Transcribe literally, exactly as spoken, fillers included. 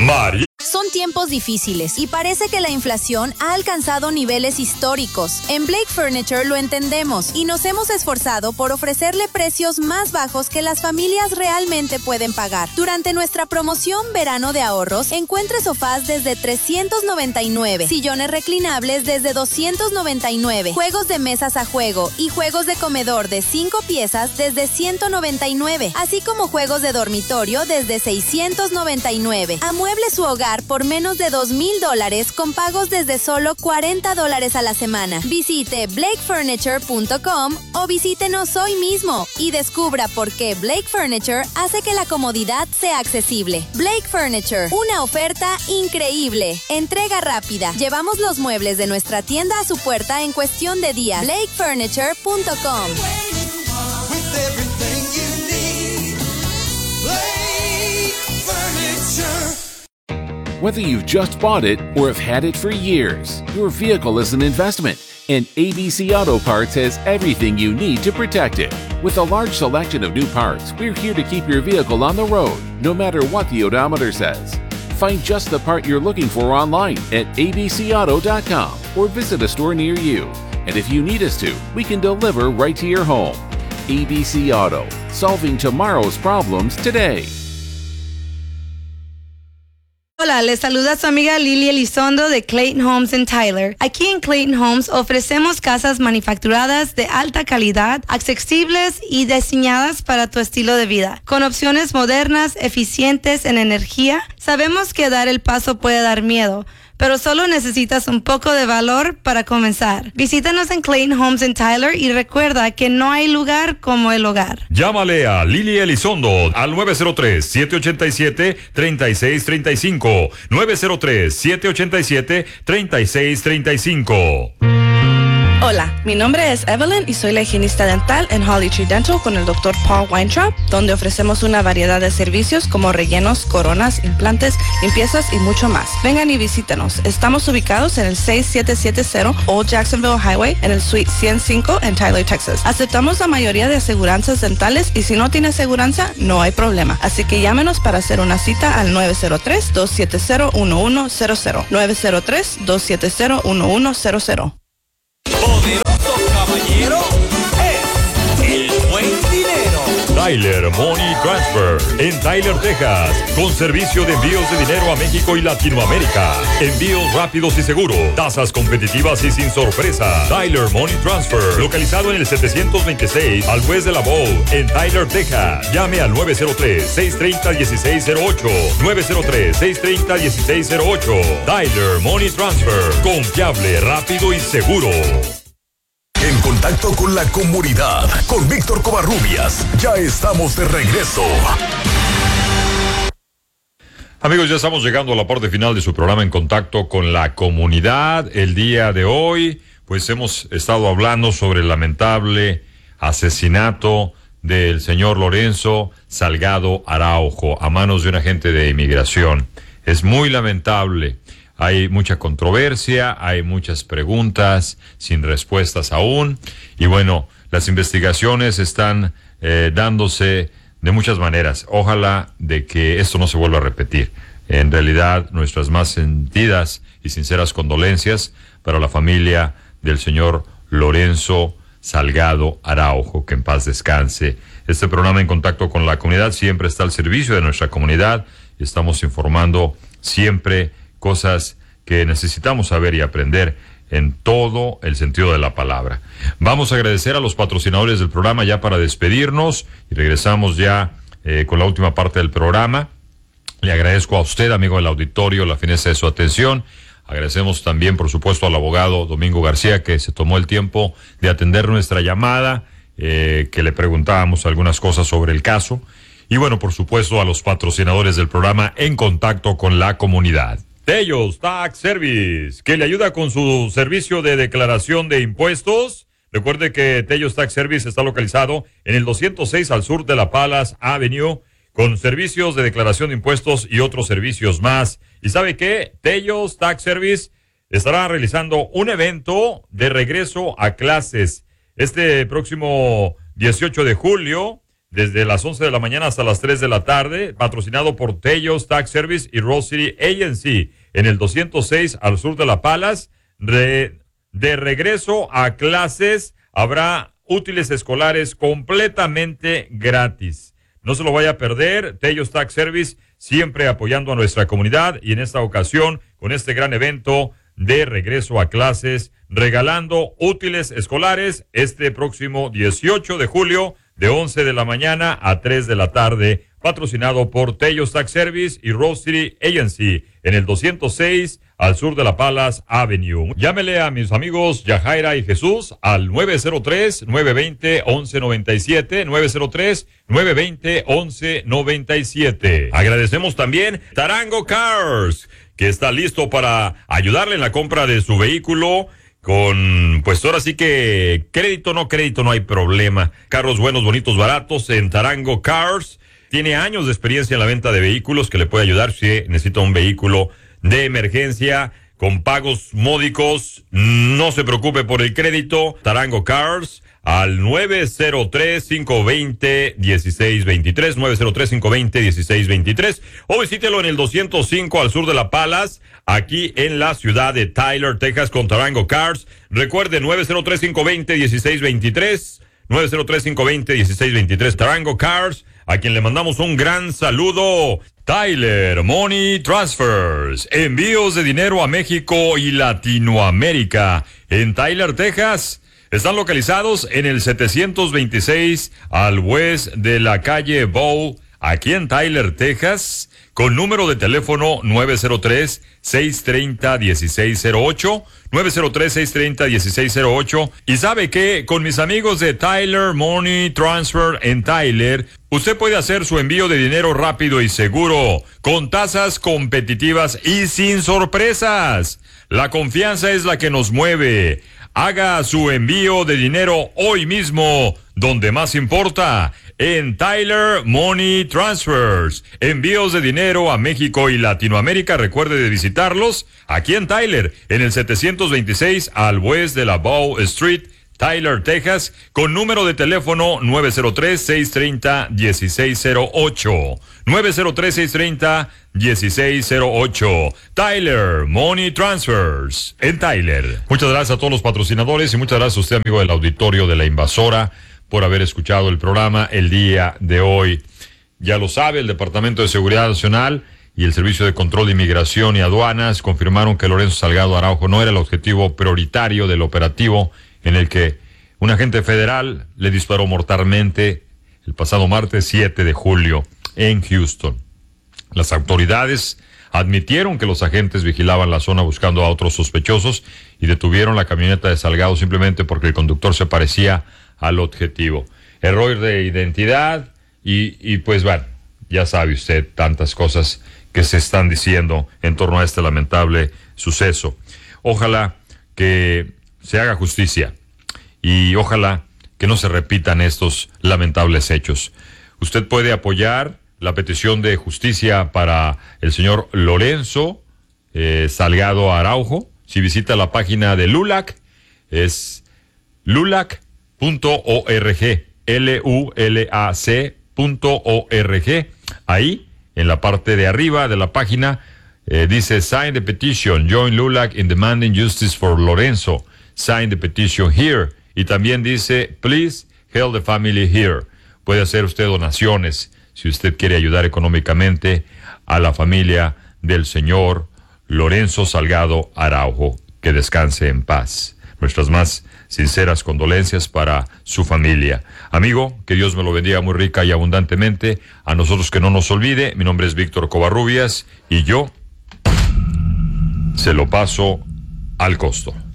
Mari. Son tiempos difíciles y parece que la inflación ha alcanzado niveles históricos. En Blake Furniture lo entendemos y nos hemos esforzado por ofrecerle precios más bajos que las familias realmente pueden pagar. Durante nuestra promoción Verano de Ahorros, encuentre sofás desde trescientos noventa y nueve, sillones reclinables desde doscientos noventa y nueve, juegos de mesas a juego y juegos de comedor de cinco piezas desde ciento noventa y nueve, así como juegos de dormitorio desde seiscientos noventa y nueve. Amueble su hogar por menos de dos mil dólares con pagos desde solo cuarenta dólares a la semana. Visite blake furniture punto com o visítenos hoy mismo y descubra por qué Blake Furniture hace que la comodidad sea accesible. Blake Furniture, una oferta increíble. Entrega rápida. Llevamos los muebles de nuestra tienda a su puerta en cuestión de días. blake furniture punto com. Whether you've just bought it or have had it for years, your vehicle is an investment, and A B C Auto Parts has everything you need to protect it. With a large selection of new parts, we're here to keep your vehicle on the road, no matter what the odometer says. Find just the part you're looking for online at a b c auto dot com or visit a store near you. And if you need us to, we can deliver right to your home. A B C Auto, solving tomorrow's problems today. Hola, les saluda su amiga Lili Elizondo de Clayton Homes en Tyler. Aquí en Clayton Homes ofrecemos casas manufacturadas de alta calidad, accesibles y diseñadas para tu estilo de vida. Con opciones modernas, eficientes en energía, sabemos que dar el paso puede dar miedo, pero solo necesitas un poco de valor para comenzar. Visítanos en Clayton Homes en Tyler y recuerda que no hay lugar como el hogar. Llámale a Lili Elizondo al nueve cero tres, siete ocho siete, tres seis tres cinco. nueve cero tres, siete ocho siete, tres seis tres cinco. Hola, mi nombre es Evelyn y soy la higienista dental en Holly Tree Dental con el doctor Paul Weintraub, donde ofrecemos una variedad de servicios como rellenos, coronas, implantes, limpiezas y mucho más. Vengan y visítenos. Estamos ubicados en el seis siete siete cero Old Jacksonville Highway en el Suite ciento cinco en Tyler, Texas. Aceptamos la mayoría de aseguranzas dentales y si no tiene aseguranza, no hay problema. Así que llámenos para hacer una cita al nueve cero tres, dos siete cero, uno uno cero cero. nueve cero tres, dos siete cero, uno uno cero cero. Poderoso caballero es el buen dinero. Tyler Money Transfer en Tyler, Texas, con servicio de envíos de dinero a México y Latinoamérica. Envíos rápidos y seguros, tasas competitivas y sin sorpresa. Tyler Money Transfer, localizado en el setecientos veintiséis al West de la Bow, en Tyler, Texas. Llame al nueve cero tres, seis tres cero, uno seis cero ocho. nueve cero tres, seis tres cero, uno seis cero ocho. Tyler Money Transfer, confiable, rápido y seguro. En contacto con la comunidad, con Víctor Covarrubias. Ya estamos de regreso. Amigos, ya estamos llegando a la parte final de su programa En Contacto con la Comunidad. El día de hoy, pues hemos estado hablando sobre el lamentable asesinato del señor Lorenzo Salgado Araujo a manos de un agente de inmigración. Es muy lamentable. Hay mucha controversia, hay muchas preguntas sin respuestas aún. Y bueno, las investigaciones están eh, dándose de muchas maneras. Ojalá de que esto no se vuelva a repetir. En realidad, nuestras más sentidas y sinceras condolencias para la familia del señor Lorenzo Salgado Araujo, que en paz descanse. Este programa En Contacto con la Comunidad siempre está al servicio de nuestra comunidad y estamos informando siempre cosas que necesitamos saber y aprender en todo el sentido de la palabra. Vamos a agradecer a los patrocinadores del programa ya para despedirnos y regresamos ya eh, con la última parte del programa. Le agradezco a usted, amigo del auditorio, la fineza de su atención. Agradecemos también, por supuesto, al abogado Domingo García, que se tomó el tiempo de atender nuestra llamada, eh, que le preguntábamos algunas cosas sobre el caso. Y bueno, por supuesto, a los patrocinadores del programa En Contacto con la Comunidad. Tellos Tax Service, que le ayuda con su servicio de declaración de impuestos. Recuerde que Tellos Tax Service está localizado en el doscientos seis al sur de la Palace Avenue, con servicios de declaración de impuestos y otros servicios más. ¿Y sabe qué? Tellos Tax Service estará realizando un evento de regreso a clases este próximo dieciocho de julio. desde las once de la mañana hasta las tres de la tarde, patrocinado por Tellos Tax Service y Rose City Agency, en el doscientos seis al sur de La Palas. Re, de regreso a clases, habrá útiles escolares completamente gratis. No se lo vaya a perder. Tellos Tax Service, siempre apoyando a nuestra comunidad, y en esta ocasión, con este gran evento de regreso a clases, regalando útiles escolares este próximo dieciocho de julio, de once de la mañana a tres de la tarde, patrocinado por Tellos Tax Service y Rose City Agency, en el doscientos seis al sur de la Palace Avenue. Llámele a mis amigos Yajaira y Jesús al nueve cero tres, nueve dos cero, once noventa y siete, nueve cero tres, nueve dos cero, once noventa y siete. Agradecemos también Tarango Cars, que está listo para ayudarle en la compra de su vehículo. Con, pues ahora sí que crédito, no crédito, no hay problema. Carros buenos, bonitos, baratos en Tarango Cars. Tiene años de experiencia en la venta de vehículos, que le puede ayudar si necesita un vehículo de emergencia con pagos módicos. No se preocupe por el crédito. Tarango Cars al nueve cero tres, cinco dos cero, uno seis dos tres, nueve cero tres, cinco dos cero, uno seis dos tres, o visítelo en el doscientos cinco al sur de La Palas, aquí en la ciudad de Tyler, Texas, con Tarango Cars. Recuerde, nueve cero tres, cinco dos cero, uno seis dos tres, nueve cero tres, cinco dos cero, uno seis dos tres, Tarango Cars, a quien le mandamos un gran saludo. Tyler Money Transfers, envíos de dinero a México y Latinoamérica. En Tyler, Texas, están localizados en el setecientos veintiséis al west de la calle Bow, aquí en Tyler, Texas, con número de teléfono nueve cero tres, seis tres cero, uno seis cero ocho, nueve cero tres, seis tres cero, uno seis cero ocho. Y sabe que con mis amigos de Tyler Money Transfer en Tyler, usted puede hacer su envío de dinero rápido y seguro, con tasas competitivas y sin sorpresas. La confianza es la que nos mueve. Haga su envío de dinero hoy mismo, donde más importa, en Tyler Money Transfers. Envíos de dinero a México y Latinoamérica. Recuerde de visitarlos aquí en Tyler, en el setecientos veintiséis al west de la Bow Street, Tyler, Texas, con número de teléfono nueve cero tres, seis tres cero, uno seis cero ocho. nueve cero tres, seis tres cero, uno seis cero ocho. Tyler Money Transfers en Tyler. Muchas gracias a todos los patrocinadores y muchas gracias a usted, amigo del auditorio de La Invasora, por haber escuchado el programa el día de hoy. Ya lo sabe, el Departamento de Seguridad Nacional y el Servicio de Control de Inmigración y Aduanas confirmaron que Lorenzo Salgado Araujo no era el objetivo prioritario del operativo en el que un agente federal le disparó mortalmente el pasado martes siete de julio en Houston. Las autoridades admitieron que los agentes vigilaban la zona buscando a otros sospechosos y detuvieron la camioneta de Salgado simplemente porque el conductor se parecía al objetivo. Error de identidad y, y pues bueno, ya sabe usted tantas cosas que se están diciendo en torno a este lamentable suceso. Ojalá que se haga justicia y ojalá que no se repitan estos lamentables hechos. Usted puede apoyar la petición de justicia para el señor Lorenzo eh, Salgado Araujo si visita la página de LULAC. Es lulac punto org, L U L A C punto org. Ahí, en la parte de arriba de la página, eh, dice Sign the petition, join LULAC in demanding justice for Lorenzo. Sign the petition here. Y también dice, please help the family here. Puede hacer usted donaciones si usted quiere ayudar económicamente a la familia del señor Lorenzo Salgado Araujo. Que descanse en paz. Nuestras más sinceras condolencias para su familia. Amigo, que Dios me lo bendiga muy rica y abundantemente. A nosotros que no nos olvide, mi nombre es Víctor Covarrubias y yo se lo paso al costo.